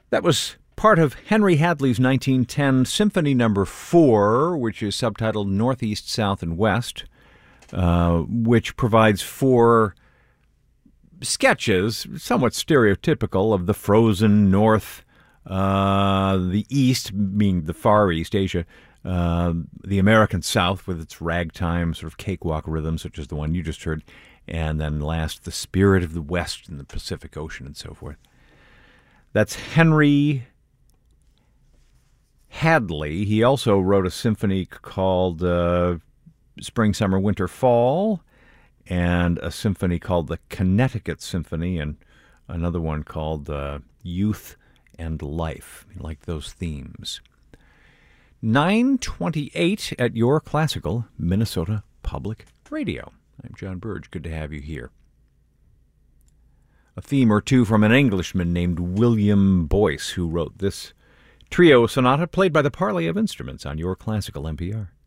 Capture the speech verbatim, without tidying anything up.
That was part of Henry Hadley's nineteen ten Symphony Number Four, which is subtitled Northeast, South, and West, uh, which provides four sketches, somewhat stereotypical, of the frozen North, uh, the East, being the Far East, Asia, uh, the American South with its ragtime sort of cakewalk rhythm, such as the one you just heard, and then last, the spirit of the West in the Pacific Ocean and so forth. That's Henry Hadley. He also wrote a symphony called uh, Spring, Summer, Winter, Fall, and a symphony called the Connecticut Symphony, and another one called uh, Youth and Life. I like those themes. nine twenty-eight at your classical Minnesota Public Radio. I'm John Burge. Good to have you here. A theme or two from an Englishman named William Boyce, who wrote this trio sonata played by the Parley of Instruments on your classical N P R.